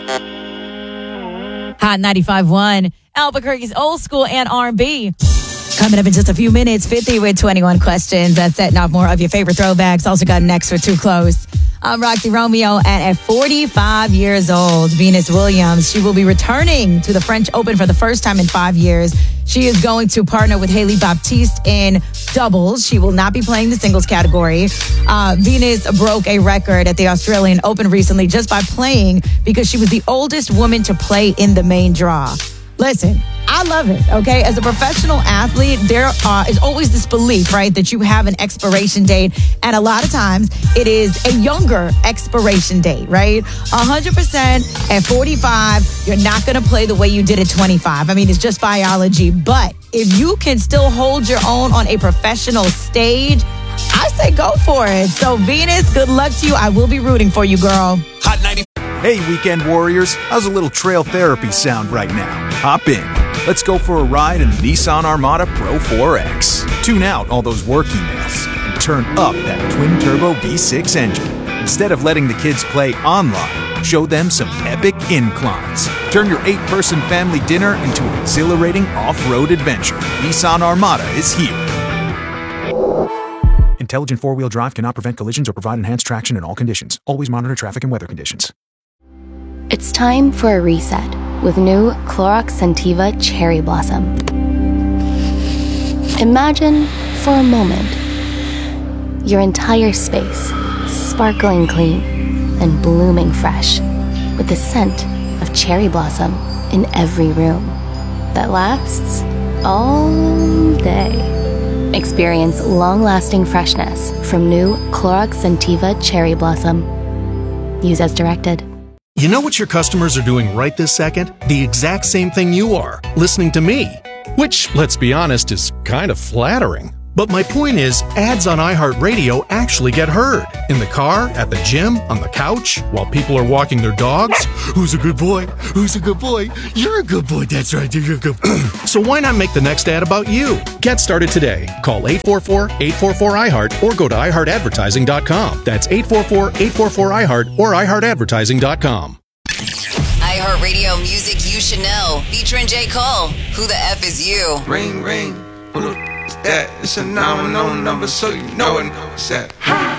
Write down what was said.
Hot 95.1, Albuquerque's old school and R&B. Coming up in just a few minutes, 50 with 21 questions. That's setting off more of your favorite throwbacks. Also got next for Too Close. I'm Roxy Romeo, and at 45 years old, Venus Williams, she will be returning to the French Open for the first time in 5 years. She is going to partner with Hailey Baptiste in doubles. She will not be playing the singles category. Venus broke a record at the Australian Open recently just by playing because she was the oldest woman to play in the main draw. Listen, I love it, okay? As a professional athlete, there is always this belief, right, that you have an expiration date. And a lot of times, it is a younger expiration date, right? 100% at 45, you're not going to play the way you did at 25. I mean, it's just biology. But if you can still hold your own on a professional stage, I say go for it. So, Venus, good luck to you. I will be rooting for you, girl. Hot 90. Hey, weekend warriors. How's a little trail therapy sound right now? Hop in. Let's go for a ride in the Nissan Armada Pro 4X. Tune out all those work emails and turn up that twin-turbo V6 engine. Instead of letting the kids play online, show them some epic inclines. Turn your 8-person family dinner into an exhilarating off-road adventure. Nissan Armada is here. Intelligent four-wheel drive cannot prevent collisions or provide enhanced traction in all conditions. Always monitor traffic and weather conditions. It's time for a reset with new Clorox Scentiva Cherry Blossom. Imagine, for a moment, your entire space sparkling clean and blooming fresh with the scent of cherry blossom in every room that lasts all day. Experience long-lasting freshness from new Clorox Scentiva Cherry Blossom. Use as directed. You know what your customers are doing right this second? The exact same thing you are, listening to me. Which, let's be honest, is kind of flattering. But my point is, ads on iHeartRadio actually get heard. In the car, at the gym, on the couch, while people are walking their dogs. Who's a good boy? Who's a good boy? You're a good boy, that's right, you're a good boy. So why not make the next ad about you? Get started today. Call 844-844-iHeart or go to iHeartAdvertising.com. That's 844-844-iHeart or iHeartAdvertising.com. iHeartRadio music you should know. Featuring J. Cole. Who the F is you? Ring, ring. Who the f is that? It's a 911 number, so you know it. What's that?